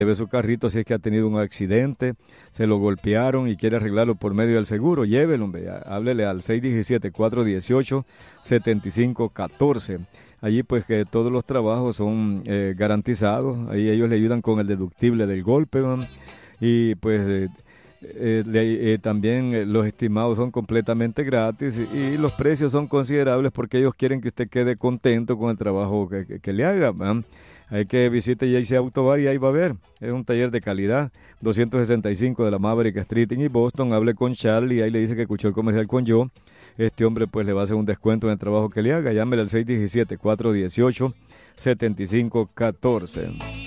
lleve su carrito si es que ha tenido un accidente, se lo golpearon y quiere arreglarlo por medio del seguro, llévelo, hombre, háblele al 617-418-7514. Allí pues que todos los trabajos son garantizados, ahí ellos le ayudan con el deductible del golpe, ¿no? Y pues también los estimados son completamente gratis y los precios son considerables porque ellos quieren que usted quede contento con el trabajo que le haga, ¿verdad? Hay que visite JC Autobar y ahí va a ver. Es un taller de calidad. 265 de la Maverick Street en East Boston. Hable con Charlie. Ahí le dice que escuchó el comercial con yo. Este hombre pues le va a hacer un descuento en el trabajo que le haga. Llámele al 617-418-7514.